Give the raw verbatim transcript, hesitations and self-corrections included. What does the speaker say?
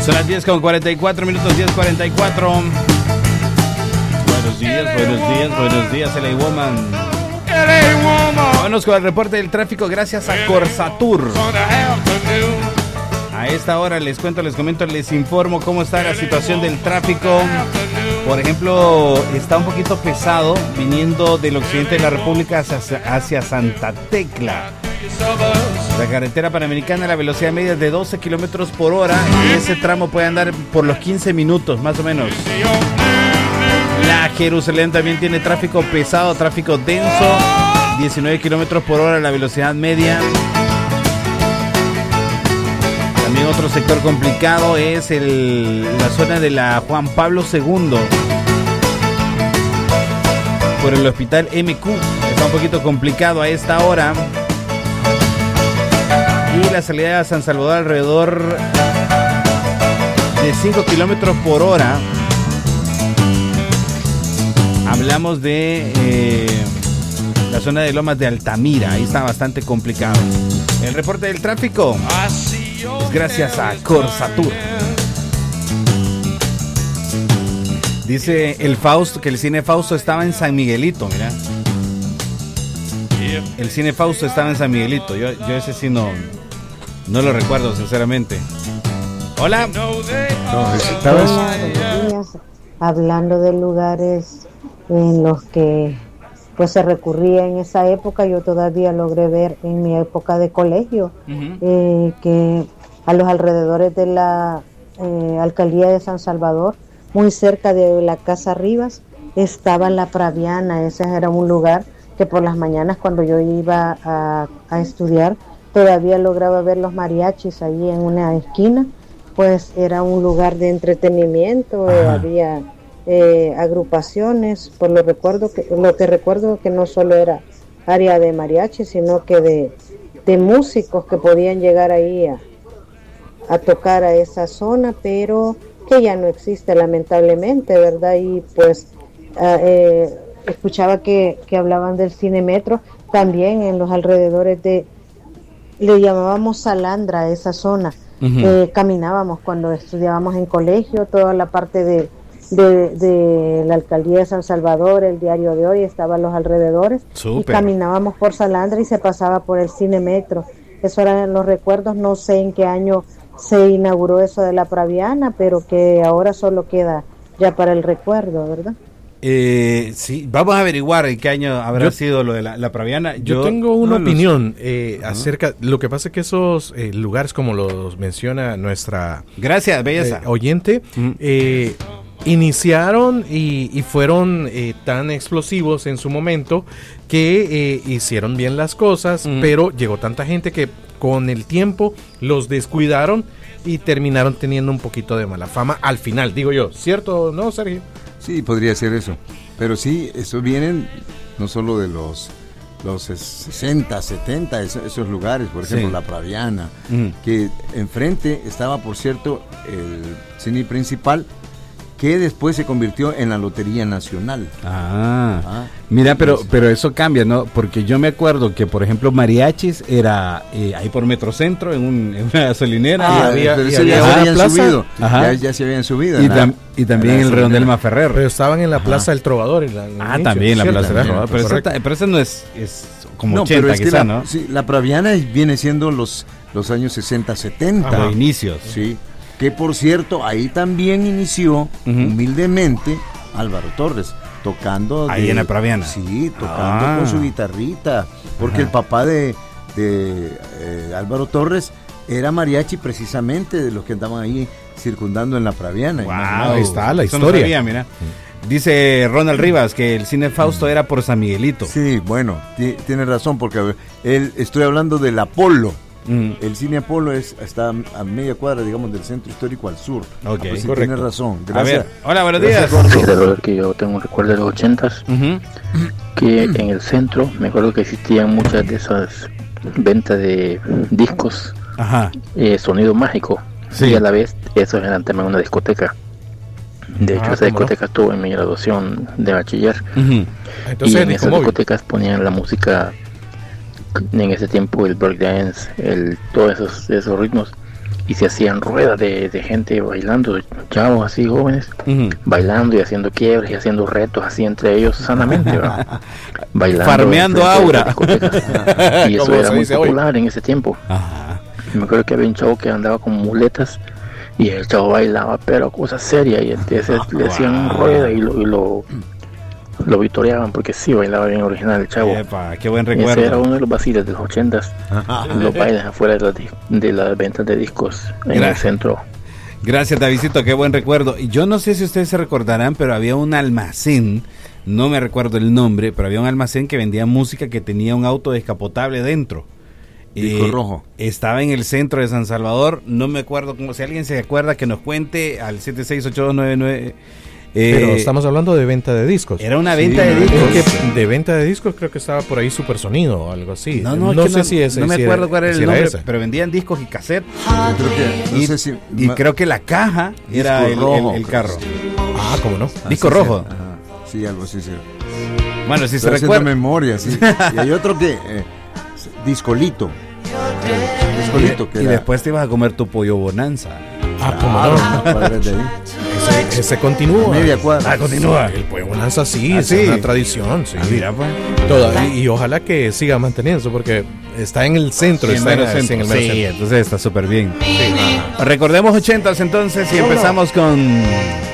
Son las diez con cuarenta y cuatro minutos, diez cuarenta y cuatro. Buenos días, buenos días, buenos días, L A Woman. Vámonos con el reporte del tráfico gracias a Corsatur. A esta hora les cuento, les comento, les informo cómo está la situación del tráfico. Por ejemplo, está un poquito pesado viniendo del occidente de la República hacia, hacia Santa Tecla. La carretera panamericana, la velocidad media es de doce kilómetros por hora y ese tramo puede andar por los quince minutos, más o menos. La Jerusalén también tiene tráfico pesado, tráfico denso, diecinueve kilómetros por hora la velocidad media. También otro sector complicado es el, la zona de la Juan Pablo segundo. Por el hospital M Q. Está un poquito complicado a esta hora. Y la salida de San Salvador alrededor de cinco kilómetros por hora. Hablamos de eh, la zona de Lomas de Altamira. Ahí está bastante complicado. El reporte del tráfico es gracias a Corsatur. Dice el Fausto que el cine Fausto estaba en San Miguelito, mira. El cine Fausto estaba en San Miguelito. Yo, yo ese sí no, no lo recuerdo, sinceramente. Hola. Hola, buenos días. Hablando de lugares en los que pues se recurría en esa época, yo todavía logré ver en mi época de colegio uh-huh. eh, que a los alrededores de la eh, alcaldía de San Salvador, muy cerca de la Casa Rivas, estaba la Praviana. Ese era un lugar que por las mañanas cuando yo iba a, a estudiar todavía lograba ver los mariachis ahí en una esquina. Pues era un lugar de entretenimiento, eh, había eh, agrupaciones, por lo recuerdo que lo que recuerdo que no solo era área de mariachi, sino que de, de músicos que podían llegar ahí a, a tocar a esa zona, pero que ya no existe lamentablemente, ¿verdad? Y pues uh, eh, escuchaba que, que hablaban del Cine Metro, también en los alrededores de, le llamábamos Salandra a esa zona. Uh-huh. Eh, caminábamos cuando estudiábamos en colegio, toda la parte de, de, de la alcaldía de San Salvador, el diario de hoy, estaba a los alrededores. Super. Y caminábamos por Salandra y se pasaba por el Cine Metro. Eso eran los recuerdos. No sé en qué año se inauguró eso de la Praviana, pero que ahora solo queda ya para el recuerdo, ¿verdad? Eh, sí, vamos a averiguar en qué año habrá yo, sido lo de la, la Praviana. Yo, yo tengo una no opinión los... eh, uh-huh. acerca, lo que pasa es que esos eh, lugares, como los menciona nuestra gracias belleza eh, oyente, uh-huh. eh, iniciaron y, y fueron eh, tan explosivos en su momento que eh, hicieron bien las cosas, uh-huh. pero llegó tanta gente que con el tiempo los descuidaron y terminaron teniendo un poquito de mala fama al final, digo yo, ¿cierto? ¿No, Sergio? Sí, podría ser eso, pero sí, eso vienen no solo de los los sesenta, setenta, esos, esos lugares, por ejemplo, sí. la Praviana, uh-huh. que enfrente estaba, por cierto, el cine principal, que después se convirtió en la Lotería Nacional. Ah, ah mira, pero pero eso cambia, ¿no? Porque yo me acuerdo que, por ejemplo, Mariachis era eh, ahí por Metrocentro, en, un, en una gasolinera. Ah, y había, pero y había ya se habían plaza. subido. Ya, ya se habían subido. Y, tam, y también el Redondel Maferrer. Pero estaban en la Ajá. Plaza del Trovador. En la, en ah, inicio, también la Plaza del Trovador. Pero, pero, pero esa no es, es como no, ochenta, pero es quizá, la, ¿no? Sí, la Praviana viene siendo los, los años sesenta, setenta. Los inicios. Sí. Que por cierto, ahí también inició uh-huh. humildemente Álvaro Torres, tocando ahí de, en la Praviana. Sí, tocando ah. con su guitarrita, porque Ajá. el papá de, de eh, Álvaro Torres era mariachi precisamente, de los que andaban ahí circundando en la Praviana. Wow, ahí está la historia. No sabía, mira. Dice Ronald Rivas que el Cine Fausto era por San Miguelito. Sí, bueno, t- tiene razón, porque él, estoy hablando del Apolo. Mm. El Cine Apolo es, está a media cuadra, digamos, del centro histórico al sur. Ok, ah, pues sí, tienes razón. Gracias. A ver, hola, buenos días. Fíjate, Robert, que yo tengo un recuerdo de los ochentas, uh-huh. que en el centro, me acuerdo que existían muchas de esas ventas de discos, Ajá. Eh, sonido mágico, sí. y a la vez, esos eran también una discoteca. De hecho, ah, esa discoteca no? estuvo en mi graduación de bachiller. Uh-huh. Entonces, y en esas discotecas ponían la música, en ese tiempo el breakdance, el, todos esos, esos ritmos, y se hacían ruedas de, de gente bailando, chavos así jóvenes, uh-huh. bailando y haciendo quiebres y haciendo retos así entre ellos sanamente, ¿verdad? Bailando, farmeando aura. Y eso era muy popular hoy en ese tiempo. Ajá. Me acuerdo que había un chavo que andaba con muletas y el chavo bailaba, pero cosa seria, y entonces ah, le hacían wow. rueda y lo, y lo lo victoriaban porque sí bailaba bien original el chavo. Epa, qué buen recuerdo. Ese era uno de los vaciles de los ochentas, los bailes afuera de las, de las ventas de discos en Gracias. el centro. Gracias, Davidcito, qué buen recuerdo. Y yo no sé si ustedes se recordarán, pero había un almacén, no me recuerdo el nombre, pero había un almacén que vendía música que tenía un auto descapotable dentro. Disco eh, rojo. Estaba en el centro de San Salvador, no me acuerdo cómo, si alguien se acuerda que nos cuente al siete seis ocho dos nueve nueve. Eh, Pero estamos hablando de venta de discos. Era una venta sí, de discos. Que de venta de discos creo que estaba por ahí Super Sonido o algo así. No, no, no sé no, si ese. No me si acuerdo era, cuál era el si nombre, era pero vendían discos y cassette. Creo que, no y, sé si, y ma, creo que la caja era el, rojo, el, el carro. Ah, ¿cómo no? Ah, Disco sí, rojo. Sí, ajá. Sí, algo así, sí. Bueno, si se recuerda. memoria, sí. Y hay otro que eh, Discolito. Discolito. Que y era... después te ibas a comer tu pollo bonanza. Ah, claro, no. Ese, ese continúa. Media cuadra. Ah, continúa. El pollo bonanza sí, ah, es sí. una tradición. Sí. Ah, mira, pues. Toda, y, y ojalá que siga manteniéndose porque está en el centro. Sí, está en el en, centro. en el sí, centro. entonces está súper bien. Sí, recordemos ochentas entonces y empezamos con